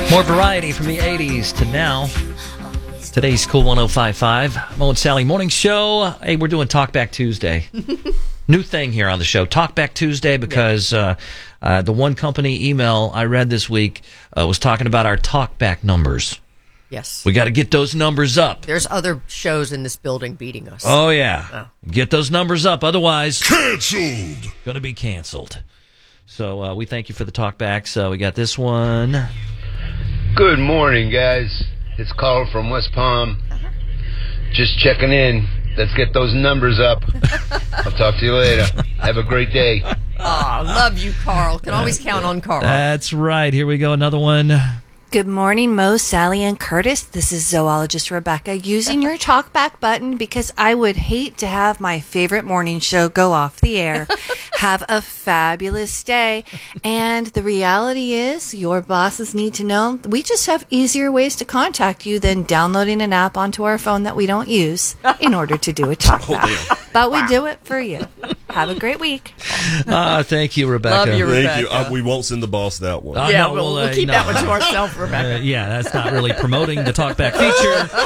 More variety from the 80s to now. Today's Cool 105.5 Mo and Sally Morning Show. Hey, we're doing Talkback Tuesday. New thing here on the show, Talkback Tuesday, because the one company email I read this week was talking about our talkback numbers. Yes. We got to get those numbers up. There's other shows in this building beating us. Oh, yeah. Get those numbers up. Otherwise, canceled. Going to be canceled. So we thank you for the talkbacks. We got this one. Good morning, guys. It's Carl from West Palm. Just checking in. Let's get those numbers up. I'll talk to you later. Have a great day. Oh, love you, Carl. Can always count on Carl. That's right. Here we go. Another one. Good morning, Mo, Sally, and Curtis. This is zoologist Rebecca using your talkback button because I would hate to have my favorite morning show go off the air. Have a fabulous day. And the reality is, your bosses need to know we just have easier ways to contact you than downloading an app onto our phone that we don't use in order to do a talkback. But we do it for you. Have a great week. Thank you, Rebecca. Love you, Rebecca. Thank you. We won't send the boss that one. No, we'll keep that one to ourselves, Rebecca. Yeah, that's not really promoting the talkback feature.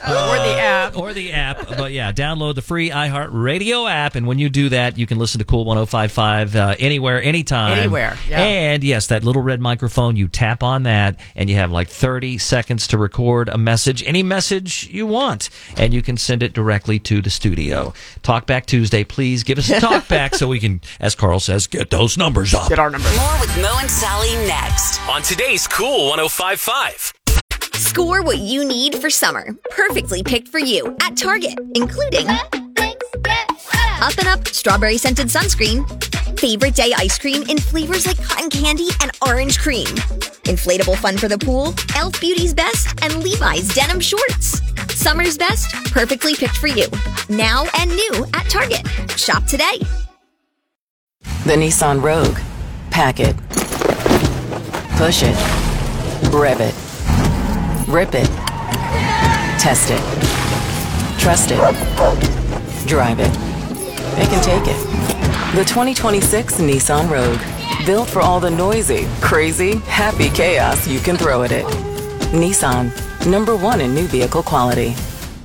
Or the app. But yeah, download the free iHeartRadio app, and when you do that, you can listen to Cool 105.5 anywhere, anytime. Anywhere, yeah. And yes, that little red microphone, you tap on that, and you have like 30 seconds to record a message, any message you want, and you can send it directly to the studio. Talkback Tuesday, please give us a talkback so we can, as Carl says, get those numbers up. Get our numbers. More with Mo and Sally next. On today's Cool 105.5. Score what you need for summer. Perfectly picked for you at Target, including Up and Up strawberry scented sunscreen, favorite day ice cream in flavors like cotton candy and orange cream, inflatable fun for the pool, Elf Beauty's Best, and Levi's denim shorts. Summer's best, perfectly picked for you. Now and new at Target. Shop today. The Nissan Rogue. Pack it. Push it. Rev it. Rip it. Test it. Trust it. Drive it. It can take it. The 2026 Nissan Rogue. Built for all the noisy, crazy, happy chaos you can throw at it. Nissan. #1 in new vehicle quality.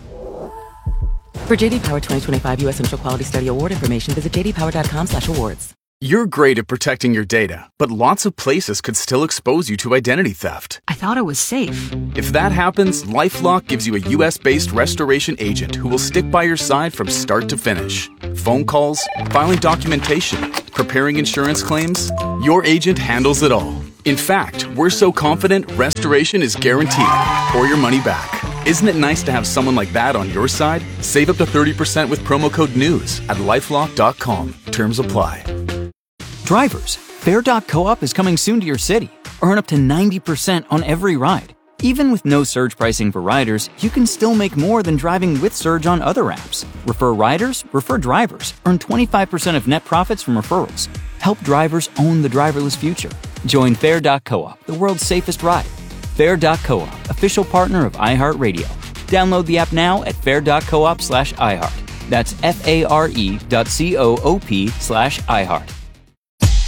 For JD Power 2025 U.S. Initial Quality Study Award information, visit jdpower.com/awards. You're great at protecting your data, but lots of places could still expose you to identity theft. I thought it was safe. If that happens, LifeLock gives you a U.S.-based restoration agent who will stick by your side from start to finish. Phone calls, filing documentation, preparing insurance claims, your agent handles it all. In fact, we're so confident restoration is guaranteed or your money back. Isn't it nice to have someone like that on your side? Save up to 30% with promo code NEWS at LifeLock.com. Terms apply. Drivers, Fare.coop is coming soon to your city. Earn up to 90% on every ride. Even with no surge pricing for riders, you can still make more than driving with surge on other apps. Refer riders, refer drivers. Earn 25% of net profits from referrals. Help drivers own the driverless future. Join Fare.coop, the world's safest ride. Fare.coop, official partner of iHeartRadio. Download the app now at fare.coop/iHeart. That's FARE.coop/iHeart.